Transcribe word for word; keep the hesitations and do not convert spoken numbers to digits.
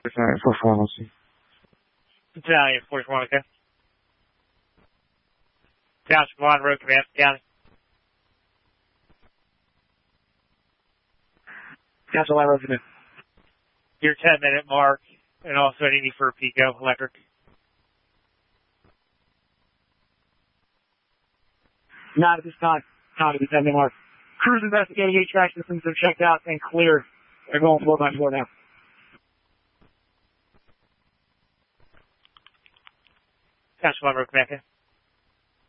Battalion four four one, see. Battalion four four one, okay. Township one, road command, county. Township one, road command. Your ten minute mark, and also I need you for Pico Electric. Not at this time. Not at the ten minute mark. Crews investigating H V A C systems are checked out and clear. They're going floor by floor now. Township one, road command, okay.